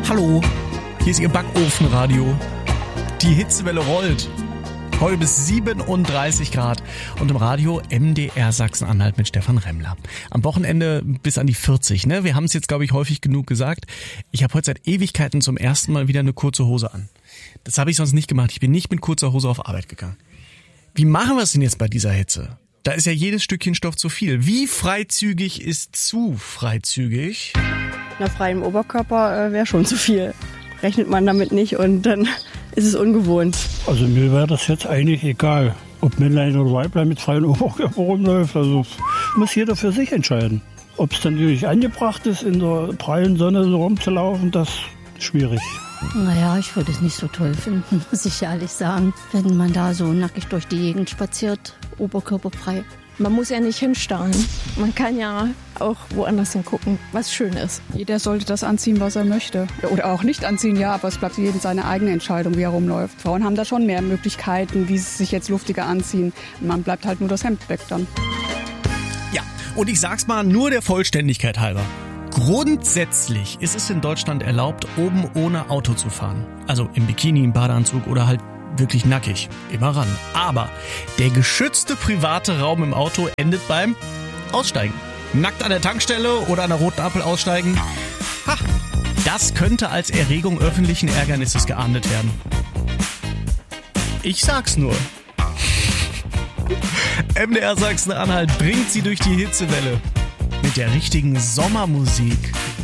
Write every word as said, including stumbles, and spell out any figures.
Hallo, hier ist Ihr Backofenradio. Die Hitzewelle rollt. Heute bis siebenunddreißig Grad und im Radio M D R Sachsen-Anhalt mit Stefan Remmler. Am Wochenende bis an die vierzig, ne? Wir haben es jetzt, glaube ich, häufig genug gesagt. Ich habe heute seit Ewigkeiten zum ersten Mal wieder eine kurze Hose an. Das habe ich sonst nicht gemacht. Ich bin nicht mit kurzer Hose auf Arbeit gegangen. Wie machen wir es denn jetzt bei dieser Hitze? Da ist ja jedes Stückchen Stoff zu viel. Wie freizügig ist zu freizügig? Na, frei im Oberkörper äh, wäre schon zu viel. Rechnet man damit nicht und dann ist es ungewohnt. Also mir wäre das jetzt eigentlich egal, ob Männlein oder Weiblein mit freiem Oberkörper rumläuft. Also muss jeder für sich entscheiden. Ob es dann natürlich angebracht ist, in der prallen Sonne so rumzulaufen, das ist schwierig. Naja, ich würde es nicht so toll finden, muss ich ehrlich sagen, wenn man da so nackig durch die Gegend spaziert, oberkörperfrei. Man muss ja nicht hinstarren. Man kann ja auch woanders hingucken, was schön ist. Jeder sollte das anziehen, was er möchte. Oder auch nicht anziehen, ja, aber es bleibt jedem seine eigene Entscheidung, wie er rumläuft. Frauen haben da schon mehr Möglichkeiten, wie sie sich jetzt luftiger anziehen. Man bleibt halt nur das Hemd weg dann. Ja, und ich sag's mal nur der Vollständigkeit halber. Grundsätzlich ist es in Deutschland erlaubt, oben ohne Auto zu fahren. Also im Bikini, im Badeanzug oder halt wirklich nackig. Immer ran. Aber der geschützte private Raum im Auto endet beim Aussteigen. Nackt an der Tankstelle oder an der roten Ampel aussteigen. Ha, das könnte als Erregung öffentlichen Ärgernisses geahndet werden. Ich sag's nur. M D R Sachsen-Anhalt bringt sie durch die Hitzewelle. Mit der richtigen Sommermusik.